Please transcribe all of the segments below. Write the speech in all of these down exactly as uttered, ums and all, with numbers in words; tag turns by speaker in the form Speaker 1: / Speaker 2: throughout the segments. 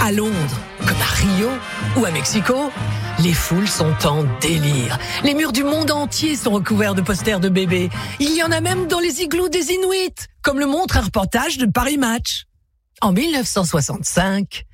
Speaker 1: À Londres, comme à Rio ou à Mexico, les foules sont en délire. Les murs du monde entier sont recouverts de posters de bébés. Il y en a même dans les igloos des Inuits, comme le montre un reportage de Paris Match. En dix-neuf cent soixante-cinq,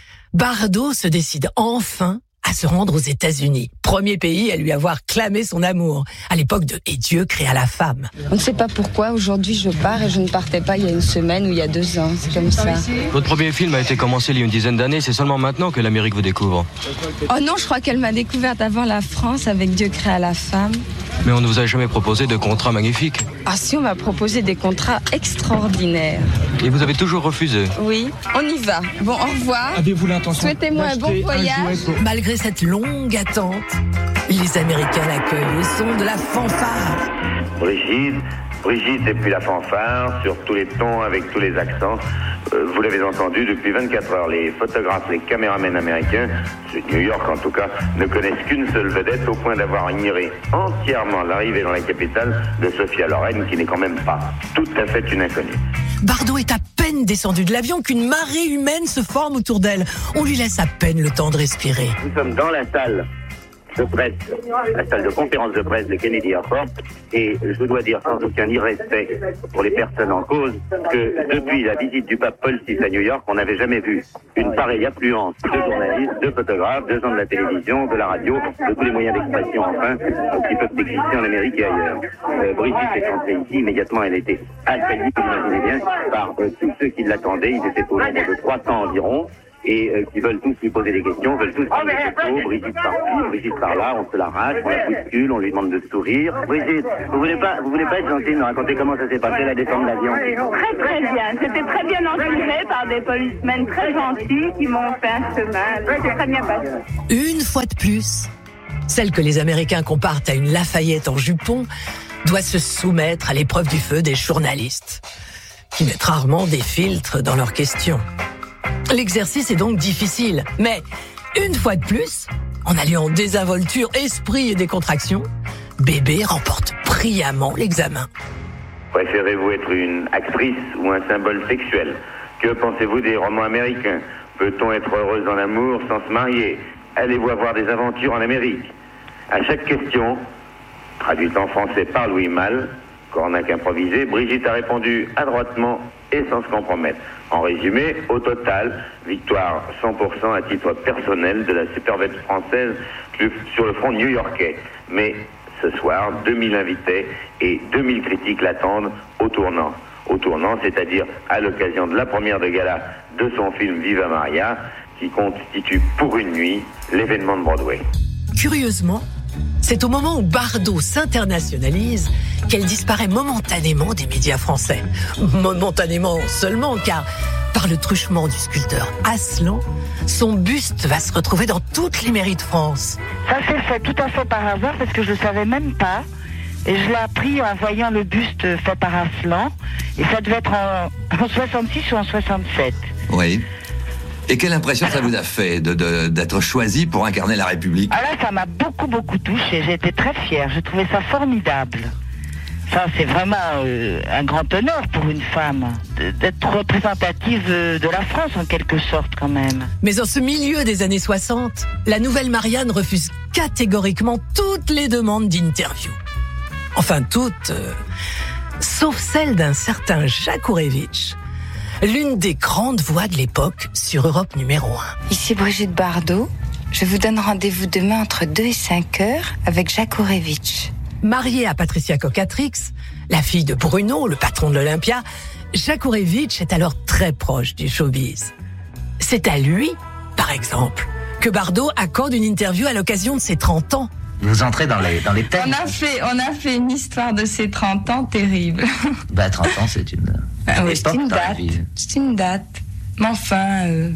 Speaker 1: Bardot se décide enfin à se rendre aux États-Unis, premier pays à lui avoir clamé son amour, à l'époque de « Et Dieu créa la femme ».
Speaker 2: On ne sait pas pourquoi, aujourd'hui je pars et je ne partais pas il y a une semaine ou il y a deux ans, c'est comme ça.
Speaker 3: Votre premier film a été commencé il y a une dizaine d'années, c'est seulement maintenant que l'Amérique vous découvre.
Speaker 2: Oh non, je crois qu'elle m'a découverte avant la France avec « Dieu créa la femme ».
Speaker 3: Mais on ne vous a jamais proposé de contrats magnifiques.
Speaker 2: Ah si, on m'a proposé des contrats extraordinaires.
Speaker 3: Et vous avez toujours refusé.
Speaker 2: Oui, on y va. Bon, au revoir.
Speaker 4: Avez-vous l'intention
Speaker 2: Souhaitez-moi un bon voyage.
Speaker 1: Pour... Malgré cette longue attente, les Américains l'accueillent au son de la fanfare.
Speaker 5: Brigitte, Brigitte et puis la fanfare, sur tous les tons, avec tous les accents. Euh, vous l'avez entendu, depuis vingt-quatre heures, les photographes, les caméramans américains, ceux de New York en tout cas, ne connaissent qu'une seule vedette au point d'avoir ignoré entièrement l'arrivée dans la capitale de Sophia Loren, qui n'est quand même pas tout à fait une inconnue.
Speaker 1: Bardot est à peine descendu de l'avion qu'une marée humaine se forme autour d'elle. On lui laisse à peine le temps de respirer.
Speaker 5: Nous sommes dans la salle de presse, la salle de conférence de presse de Kennedy Airport, et je dois dire sans aucun irrespect pour les personnes en cause que depuis la visite du pape Paul six à New York, on n'avait jamais vu une pareille affluence de journalistes, de photographes, de gens de la télévision, de la radio, de tous les moyens d'expression enfin qui peuvent exister en Amérique et ailleurs. Euh, Brigitte est entrée ici, immédiatement elle a été accueillie, vous imaginez bien, par euh, tous ceux qui l'attendaient, ils étaient au nombre de trois cents environ, et euh, qui veulent tous lui poser des questions, veulent tous prendre des photos, Brigitte par-ci, Brigitte par-là, on se l'arrache, on la bouscule, on lui demande de sourire. Brigitte, vous voulez pas, vous voulez pas être gentille, nous raconter comment ça s'est passé la descente de l'avion?
Speaker 6: Très très bien, c'était très bien entouré par des policemen très gentils qui m'ont fait un chemin, c'est très bien passé.
Speaker 1: Une fois de plus, celle que les Américains comparent à une Lafayette en jupon doit se soumettre à l'épreuve du feu des journalistes, qui mettent rarement des filtres dans leurs questions. L'exercice est donc difficile, mais une fois de plus, en alliant désinvolture, esprit et décontraction, Bébé remporte brillamment l'examen.
Speaker 5: Préférez-vous être une actrice ou un symbole sexuel? Que pensez-vous des romans américains? Peut-on être heureuse en amour sans se marier? Allez-vous avoir des aventures en Amérique? À chaque question, traduite en français par Louis Malle, Cornac improvisé, Brigitte a répondu adroitement et sans se compromettre. En résumé, au total, victoire cent pour cent à titre personnel de la supervette française sur le front new-yorkais. Mais ce soir, deux mille invités et deux mille critiques l'attendent au tournant. Au tournant, c'est-à-dire à l'occasion de la première de gala de son film Viva Maria, qui constitue pour une nuit l'événement de Broadway.
Speaker 1: Curieusement, c'est au moment où Bardot s'internationalise qu'elle disparaît momentanément des médias français. Momentanément seulement, car par le truchement du sculpteur Aslan, son buste va se retrouver dans toutes les mairies de France.
Speaker 7: Ça s'est fait tout à fait par hasard parce que je ne le savais même pas. Et je l'ai appris en voyant le buste fait par Aslan. Et ça devait être en, en soixante-six ou en soixante-sept.
Speaker 8: Oui. Et quelle impression ça vous a fait de, de, d'être choisi pour incarner la République?
Speaker 7: Ah là, ça m'a beaucoup, beaucoup touchée. J'ai été très fière. J'ai trouvé ça formidable. Ça, c'est vraiment euh, un grand honneur pour une femme d'être représentative de la France, en quelque sorte, quand même.
Speaker 1: Mais en ce milieu des années soixante, la nouvelle Marianne refuse catégoriquement toutes les demandes d'interview. Enfin, toutes, euh, sauf celle d'un certain Jacques Ourevitch, l'une des grandes voix de l'époque sur Europe numéro un.
Speaker 2: Ici Brigitte Bardot. Je vous donne rendez-vous demain entre deux et cinq heures avec Jacques Ourevitch.
Speaker 1: Marié à Patricia Cocatrix, la fille de Bruno, le patron de l'Olympia, Jacques Ourevitch est alors très proche du showbiz. C'est à lui, par exemple, que Bardot accorde une interview à l'occasion de ses trente ans.
Speaker 9: Vous entrez dans les, dans les thèmes.
Speaker 2: On a fait, on a fait une histoire de ses trente ans terrible.
Speaker 9: Bah, trente ans, c'est une,
Speaker 2: ah
Speaker 9: une
Speaker 2: oui,
Speaker 9: époque
Speaker 2: c'est une
Speaker 9: dans la
Speaker 2: date.
Speaker 9: vie.
Speaker 2: C'est une date. Mais enfin, euh,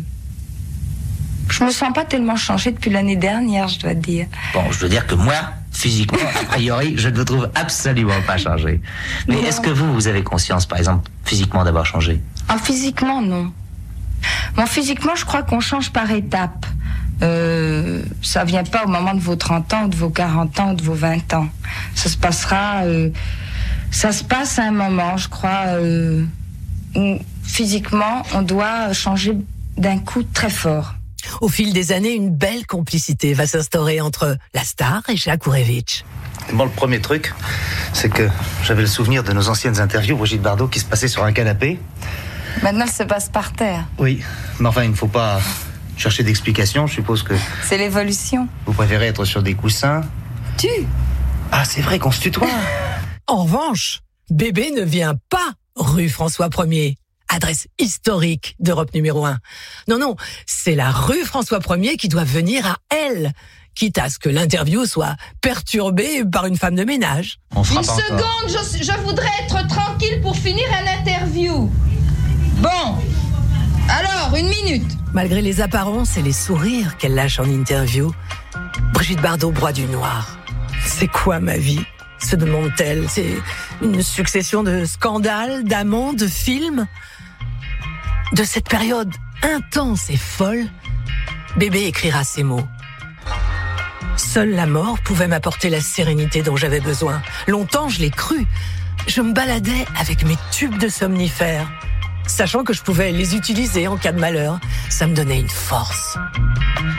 Speaker 2: je me sens pas tellement changée depuis l'année dernière, je dois dire.
Speaker 9: Bon, je veux dire que moi, physiquement, a priori, je ne vous trouve absolument pas changé. Mais non. Est-ce que vous, vous avez conscience, par exemple, physiquement d'avoir changé?
Speaker 2: Ah, physiquement, non. Bon, physiquement, je crois qu'on change par étapes. Euh, ça vient pas au moment de vos trente ans, de vos quarante ans, de vos vingt ans. Ça se passera... Euh, ça se passe à un moment, je crois, euh, où physiquement, on doit changer d'un coup très fort.
Speaker 1: Au fil des années, une belle complicité va s'instaurer entre la star et Jacques Ourevitch.
Speaker 4: Bon, le premier truc, c'est que j'avais le souvenir de nos anciennes interviews, Brigitte Bardot, qui se passait sur un canapé.
Speaker 2: Maintenant, elle se passe par terre.
Speaker 4: Oui, mais enfin, il ne faut pas chercher d'explications. Je suppose que
Speaker 2: C'est l'évolution.
Speaker 4: vous préférez être sur des coussins.
Speaker 2: Tu
Speaker 4: Ah, c'est vrai qu'on se tutoie.
Speaker 1: En revanche, Bébé ne vient pas rue François Ier, adresse historique d'Europe numéro un. Non, non, c'est la rue François Ier qui doit venir à elle, quitte à ce que l'interview soit perturbée par une femme de ménage.
Speaker 4: On fera
Speaker 10: Une
Speaker 4: pas
Speaker 10: seconde,
Speaker 4: encore.
Speaker 10: je, je voudrais être tranquille pour finir un interview. Bon, alors, une minute.
Speaker 1: Malgré les apparences et les sourires qu'elle lâche en interview, Brigitte Bardot broie du noir. C'est quoi ma vie ? Se demande-t-elle. C'est une succession de scandales, d'amants, de films. De cette période intense et folle, Bébé écrira ces mots. Seule la mort pouvait m'apporter la sérénité dont j'avais besoin. Longtemps, je l'ai cru. Je me baladais avec mes tubes de somnifères, sachant que je pouvais les utiliser en cas de malheur. Ça me donnait une force.